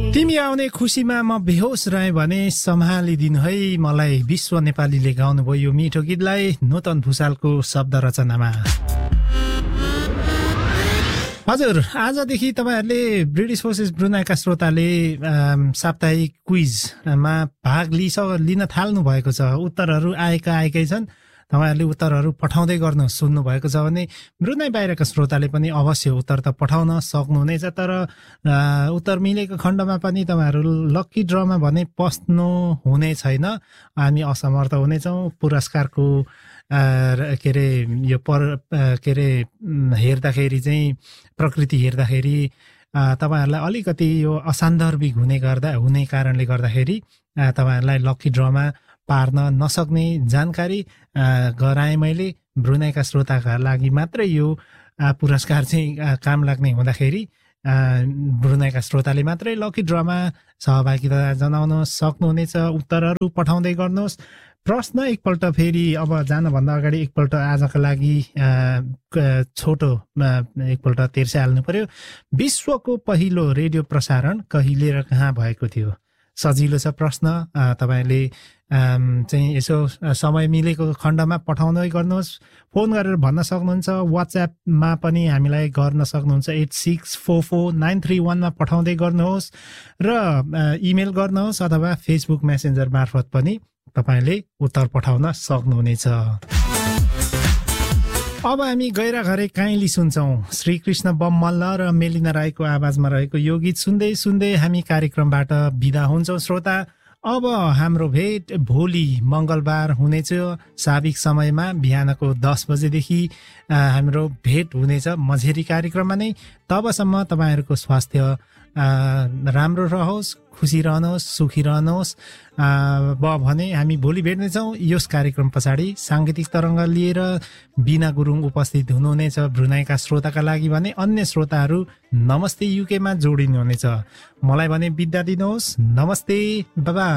तिमी आउने खुसीमा म बेहोस रहे भने सम्हालिदिनु है मलाई। विश्व नेपालीले गाउनुभयो यो मिठो गीतलाई नूतन भुसालको शब्द रचनामा। हजुर, आजदेखि तपाईहरुले ब्रिटिश फोर्सेस ब्रुनाईका श्रोताले साप्ताहिक क्विजमा भाग लिन थाल्नु भएको छ। उत्तरहरू आएकै छन्। तपाईहरुले उत्तरहरू पठाउँदै गर्नु सुन्नु भएको छ भने ब्रुनाई बाहिरका श्रोताले पनि अवश्य उत्तर त पठाउन सक्नुहुनेछ। तर उत्तर मिलेको खण्डमा पनि तपाईहरु लकी ड्रमा भने पस्नु हुने छैन। हामी असमर्थ हुनेछौँ। पुरस्कारको हेर्दाखेरि चाहिँ प्रकृति हेर्दाखेरि तपाईहरुलाई अलिकति यो असान्दर्भिक हुने कारणले गर्दाखेरि तपाईहरुलाई लकी ड्रमा पार्न नसक्ने जानकारी गराएँ मैले। ब्रुनाईका श्रोताका लागि मात्रै यो पुरस्कार चाहिँ काम लाग्ने हुँदाखेरि ब्रुनाईका श्रोताले मात्रै लकी ड्रमा सहभागिता जनाउन सक्नुहुनेछ। उत्तरहरू पठाउँदै गर्नुहोस्। प्रश्न एकपल्ट फेरि अब जानभन्दा अगाडि एकपल्ट आजका लागि छोटो एकपल्ट तेर्साइहाल्नु पर्यो। विश्वको पहिलो रेडियो प्रसारण कहिले र कहाँ भएको थियो? सजिलो छ प्रश्न। तपाईले चाहिँ यसो समय मिलेको खण्डमा पठाउँदै गर्नुहोस्। फोन गरेर भन्न सक्नुहुन्छ। वाट्सएपमा पनि हामीलाई गर्न सक्नुहुन्छ। 86449311 मा पठाउँदै गर्नुहोस् र इमेल गर्नुहोस् अथवा फेसबुक मेसेन्जर मार्फत पनि तपाईले उत्तर पठाउन सक्नुहुनेछ। अब हामी गैरा घरे काइली सुन्छौं। श्रीकृष्ण बममल्ल र मेलिना राईको आवाजमा रहेको यो गीत सुन्दै सुन्दै हामी कार्यक्रमबाट बिदा हुन्छौं श्रोता। अब हाम्रो भेट भोलि मंगलबार हुनेछ। साविक समयमा बिहानको 10 बजेदेखि हाम्रो भेट हुनेछ मझेरी कार्यक्रममा नै। तबसम्म तपाईहरुको स्वास्थ्य राम्रो रहोस्, खुसी रहनुहोस्, सुखी रहनुहोस्। भने हामी भोलि भेट्नेछौँ। यस कार्यक्रम पछाडि साङ्गीतिक तरङ्ग लिएर बिना गुरुङ उपस्थित हुनुहुनेछ। ब्रुनाईका श्रोताका लागि भने अन्य श्रोताहरू नमस्ते युकेमा जोडिनुहुनेछ। मलाई भने बिदा दिनुहोस्। नमस्ते, बाबा।